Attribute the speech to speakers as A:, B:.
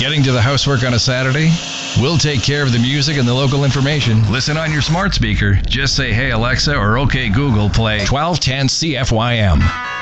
A: Getting to the housework on a Saturday? We'll take care of the music and the local information. Listen on your smart speaker. Just say, "Hey Alexa," or "Okay Google, play 1210 CFYM."